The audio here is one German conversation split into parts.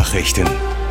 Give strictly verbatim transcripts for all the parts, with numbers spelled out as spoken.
Nachrichten.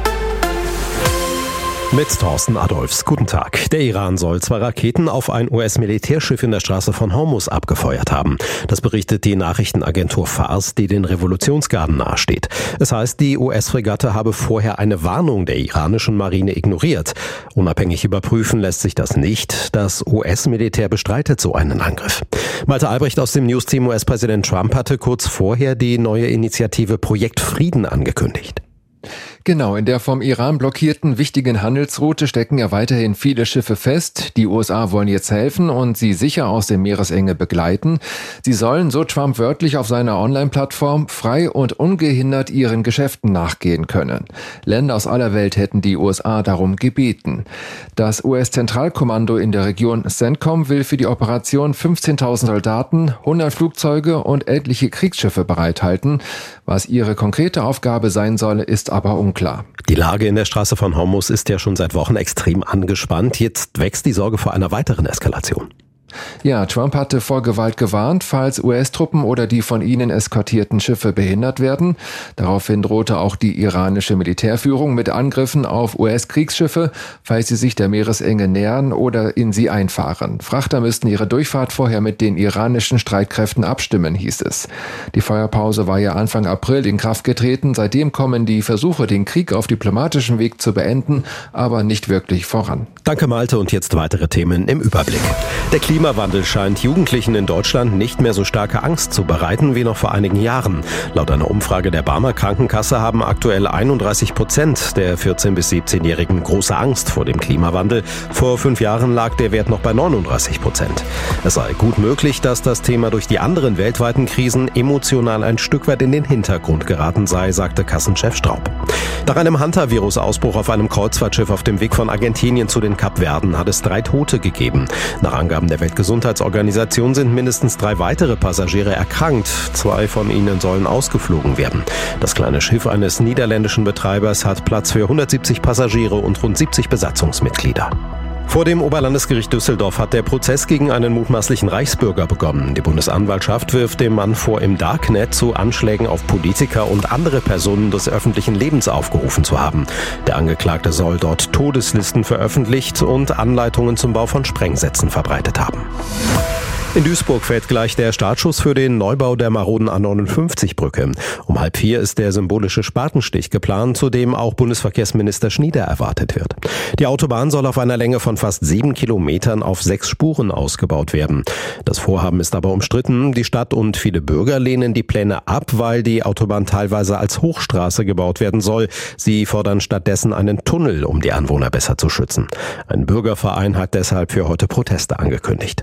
Mit Thorsten Adolfs. Guten Tag. Der Iran soll zwei Raketen auf ein U S-Militärschiff in der Straße von Hormuz abgefeuert haben. Das berichtet die Nachrichtenagentur Fars, die den Revolutionsgarden nahesteht. Es heißt, die U S-Fregatte habe vorher eine Warnung der iranischen Marine ignoriert. Unabhängig überprüfen lässt sich das nicht. Das U S-Militär bestreitet so einen Angriff. Malte Albrecht aus dem News-Team: U S-Präsident Trump hatte kurz vorher die neue Initiative Projekt Frieden angekündigt. Genau, in der vom Iran blockierten wichtigen Handelsroute stecken ja weiterhin viele Schiffe fest. Die U S A wollen jetzt helfen und sie sicher aus der Meeresenge begleiten. Sie sollen, so Trump wörtlich auf seiner Online-Plattform, frei und ungehindert ihren Geschäften nachgehen können. Länder aus aller Welt hätten die U S A darum gebeten. Das U S-Zentralkommando in der Region CENTCOM will für die Operation fünfzehntausend Soldaten, hundert Flugzeuge und etliche Kriegsschiffe bereithalten. Was ihre konkrete Aufgabe sein soll, ist aber unklar. Klar. Die Lage in der Straße von Hormuz ist ja schon seit Wochen extrem angespannt. Jetzt wächst die Sorge vor einer weiteren Eskalation. Ja, Trump hatte vor Gewalt gewarnt, falls U S-Truppen oder die von ihnen eskortierten Schiffe behindert werden. Daraufhin drohte auch die iranische Militärführung mit Angriffen auf U S-Kriegsschiffe, falls sie sich der Meeresenge nähern oder in sie einfahren. Frachter müssten ihre Durchfahrt vorher mit den iranischen Streitkräften abstimmen, hieß es. Die Feuerpause war ja Anfang April in Kraft getreten. Seitdem kommen die Versuche, den Krieg auf diplomatischem Weg zu beenden, aber nicht wirklich voran. Danke, Malte. Und jetzt weitere Themen im Überblick. Der Klima Klimawandel scheint Jugendlichen in Deutschland nicht mehr so starke Angst zu bereiten wie noch vor einigen Jahren. Laut einer Umfrage der Barmer Krankenkasse haben aktuell einunddreißig Prozent der vierzehn- bis siebzehnjährigen große Angst vor dem Klimawandel. Vor fünf Jahren lag der Wert noch bei neununddreißig Prozent. Es sei gut möglich, dass das Thema durch die anderen weltweiten Krisen emotional ein Stück weit in den Hintergrund geraten sei, sagte Kassenchef Straub. Nach einem Hantavirus-Ausbruch auf einem Kreuzfahrtschiff auf dem Weg von Argentinien zu den Kapverden hat es drei Tote gegeben. Nach Angaben der Weltgesundheitsorganisation sind mindestens drei weitere Passagiere erkrankt. Zwei von ihnen sollen ausgeflogen werden. Das kleine Schiff eines niederländischen Betreibers hat Platz für hundertsiebzig Passagiere und rund siebzig Besatzungsmitglieder. Vor dem Oberlandesgericht Düsseldorf hat der Prozess gegen einen mutmaßlichen Reichsbürger begonnen. Die Bundesanwaltschaft wirft dem Mann vor, im Darknet zu Anschlägen auf Politiker und andere Personen des öffentlichen Lebens aufgerufen zu haben. Der Angeklagte soll dort Todeslisten veröffentlicht und Anleitungen zum Bau von Sprengsätzen verbreitet haben. In Duisburg fällt gleich der Startschuss für den Neubau der maroden A neunundfünfzig Brücke. Um halb vier ist der symbolische Spatenstich geplant, zu dem auch Bundesverkehrsminister Schnieder erwartet wird. Die Autobahn soll auf einer Länge von fast sieben Kilometern auf sechs Spuren ausgebaut werden. Das Vorhaben ist aber umstritten. Die Stadt und viele Bürger lehnen die Pläne ab, weil die Autobahn teilweise als Hochstraße gebaut werden soll. Sie fordern stattdessen einen Tunnel, um die Anwohner besser zu schützen. Ein Bürgerverein hat deshalb für heute Proteste angekündigt.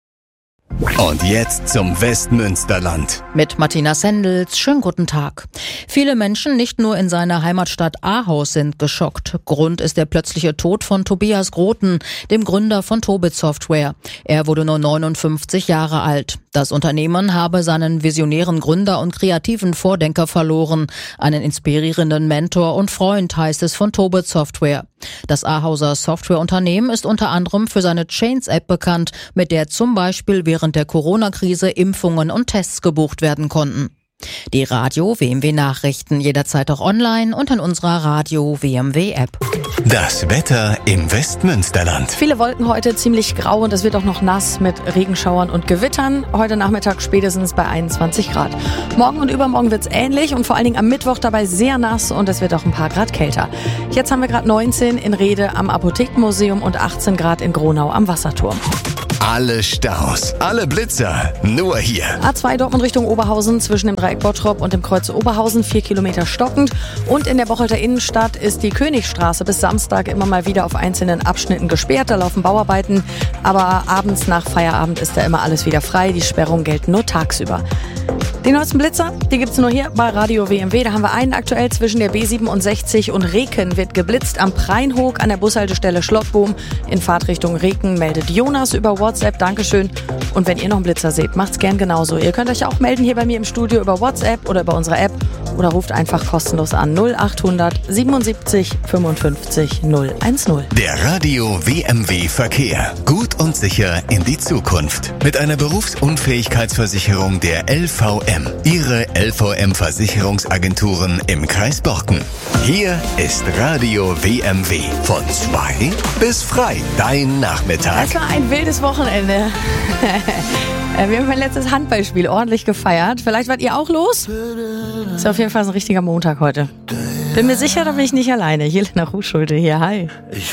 Und jetzt zum Westmünsterland. Mit Martina Sendels. Schönen guten Tag. Viele Menschen, nicht nur in seiner Heimatstadt Ahaus, sind geschockt. Grund ist der plötzliche Tod von Tobias Groten, dem Gründer von Tobit Software. Er wurde nur neunundfünfzig Jahre alt. Das Unternehmen habe seinen visionären Gründer und kreativen Vordenker verloren. Einen inspirierenden Mentor und Freund, heißt es von Tobit Software. Das Ahauser Softwareunternehmen ist unter anderem für seine Chains-App bekannt, mit der zum Beispiel während der Corona-Krise Impfungen und Tests gebucht werden konnten. Die Radio W M W Nachrichten jederzeit auch online und in unserer Radio W M W App. Das Wetter im Westmünsterland. Viele Wolken heute, ziemlich grau und es wird auch noch nass mit Regenschauern und Gewittern. Heute Nachmittag spätestens bei einundzwanzig Grad. Morgen und übermorgen wird es ähnlich und vor allen Dingen am Mittwoch dabei sehr nass und es wird auch ein paar Grad kälter. Jetzt haben wir gerade neunzehn in Rede am Apothekenmuseum und achtzehn Grad in Gronau am Wasserturm. Alle Staus, alle Blitzer, nur hier. A zwei Dortmund Richtung Oberhausen zwischen dem Dreieck Bottrop und dem Kreuz Oberhausen, vier Kilometer stockend. Und in der Bocholter Innenstadt ist die Königstraße bis Samstag immer mal wieder auf einzelnen Abschnitten gesperrt. Da laufen Bauarbeiten, aber abends nach Feierabend ist da immer alles wieder frei. Die Sperrungen gelten nur tagsüber. Die neuesten Blitzer, die gibt's nur hier bei Radio W M W. Da haben wir einen aktuell zwischen der B siebenundsechzig und Reken wird geblitzt. Am Preinhoek an der Bushaltestelle Schlottbohm in Fahrtrichtung Reken meldet Jonas über WhatsApp. Dankeschön. Und wenn ihr noch einen Blitzer seht, macht's gern genauso. Ihr könnt euch auch melden hier bei mir im Studio über WhatsApp oder über unsere App oder ruft einfach kostenlos an null achthundert siebenundsiebzig fünfundfünfzig null eins null. Der Radio W M W Verkehr. Gut und sicher in die Zukunft. Mit einer Berufsunfähigkeitsversicherung der L V M. Ihre L V M-Versicherungsagenturen im Kreis Borken. Hier ist Radio W M W. Von zwei bis frei. Dein Nachmittag. Das war ein wildes Wochenende. Wir haben mein letztes Handballspiel ordentlich gefeiert. Vielleicht wart ihr auch los? Ist auf jeden Fall so ein richtiger Montag heute. Bin mir sicher, da bin ich nicht alleine. Jelena Ruhschulte hier. Hi. Ich